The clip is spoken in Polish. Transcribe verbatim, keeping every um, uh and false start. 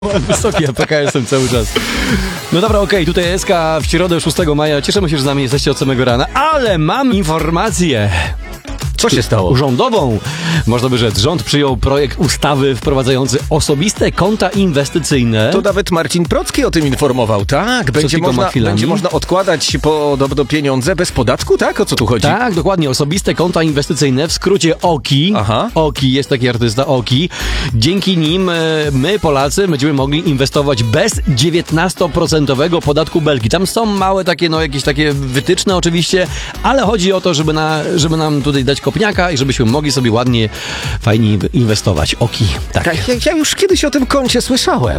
Wysoki A P K jestem cały czas. No dobra, okej, okay, tutaj S K w środę szóstego maja. Cieszymy się, że z nami jesteście od samego rana, ale mam informację. Co się stało? Rządową. Można by rzec, rząd przyjął projekt ustawy wprowadzający osobiste konta inwestycyjne. To nawet Marcin Procki o tym informował, tak? Będzie można, będzie można odkładać podobno pieniądze bez podatku, tak? O co tu chodzi? Tak, dokładnie. Osobiste konta inwestycyjne, w skrócie O K I. Aha. O K I, jest taki artysta O K I. Dzięki nim my, Polacy, będziemy mogli inwestować bez dziewiętnastoprocentowego podatku Belki. Tam są małe takie, no jakieś takie wytyczne oczywiście, ale chodzi o to, żeby, na, żeby nam tutaj dać kopniaka i żebyśmy mogli sobie ładnie, fajnie inwestować. O K I, tak. tak ja, ja już kiedyś o tym koncie słyszałem.